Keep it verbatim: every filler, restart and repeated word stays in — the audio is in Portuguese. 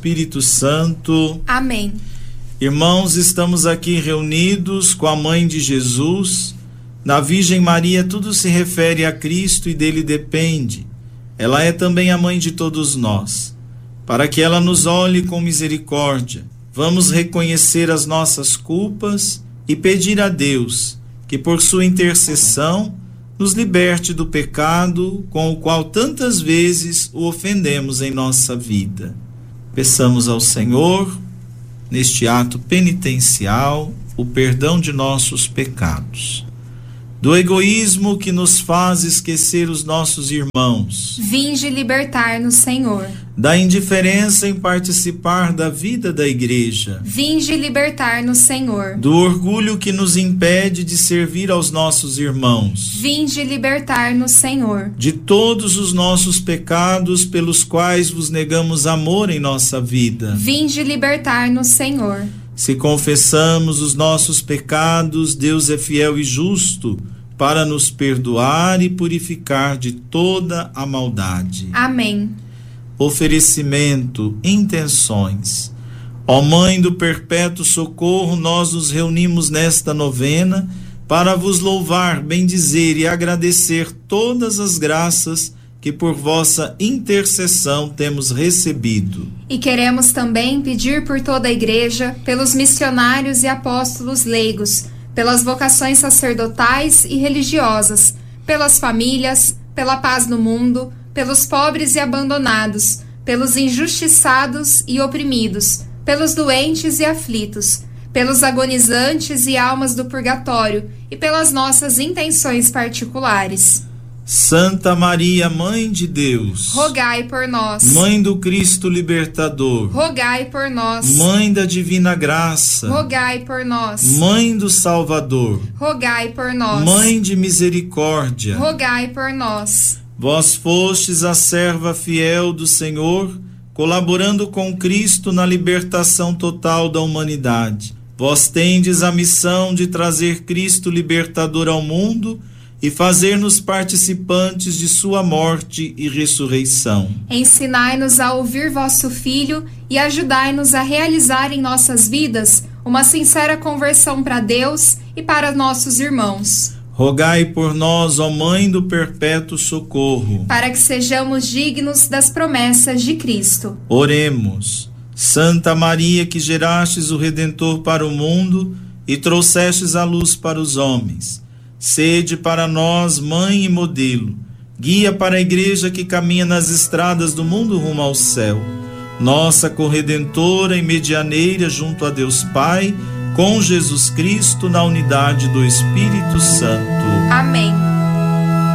Espírito Santo. Amém. Irmãos, estamos aqui reunidos com a Mãe de Jesus. Na Virgem Maria tudo se refere a Cristo e dele depende. Ela é também a mãe de todos nós. Para que ela nos olhe com misericórdia, vamos reconhecer as nossas culpas e pedir a Deus que por sua intercessão nos liberte do pecado com o qual tantas vezes o ofendemos em nossa vida. Peçamos ao Senhor, neste ato penitencial, o perdão de nossos pecados. Do egoísmo que nos faz esquecer os nossos irmãos. Vinde libertar-nos, Senhor. Da indiferença em participar da vida da igreja. Vinde libertar-nos, Senhor. Do orgulho que nos impede de servir aos nossos irmãos. Vinde libertar-nos, Senhor. De todos os nossos pecados pelos quais vos negamos amor em nossa vida. Vinde libertar-nos, Senhor. Se confessamos os nossos pecados, Deus é fiel e justo para nos perdoar e purificar de toda a maldade. Amém. Oferecimento, intenções. Ó Mãe do Perpétuo Socorro, nós nos reunimos nesta novena para vos louvar, bendizer e agradecer todas as graças que por vossa intercessão temos recebido. E queremos também pedir por toda a Igreja, pelos missionários e apóstolos leigos, pelas vocações sacerdotais e religiosas, pelas famílias, pela paz no mundo, pelos pobres e abandonados, pelos injustiçados e oprimidos, pelos doentes e aflitos, pelos agonizantes e almas do purgatório e pelas nossas intenções particulares. Santa Maria, Mãe de Deus, rogai por nós. Mãe do Cristo Libertador, rogai por nós. Mãe da Divina Graça, rogai por nós. Mãe do Salvador, rogai por nós. Mãe de Misericórdia, rogai por nós. Vós fostes a serva fiel do Senhor, colaborando com Cristo na libertação total da humanidade. Vós tendes a missão de trazer Cristo libertador ao mundo e fazer-nos participantes de sua morte e ressurreição. Ensinai-nos a ouvir vosso Filho e ajudai-nos a realizar em nossas vidas uma sincera conversão para Deus e para nossos irmãos. Rogai por nós, ó Mãe do Perpétuo Socorro, para que sejamos dignos das promessas de Cristo. Oremos. Santa Maria, que gerastes o Redentor para o mundo e trouxestes a luz para os homens, sede para nós mãe e modelo, guia para a igreja que caminha nas estradas do mundo rumo ao céu, nossa corredentora e medianeira junto a Deus Pai, com Jesus Cristo na unidade do Espírito Santo. Amém.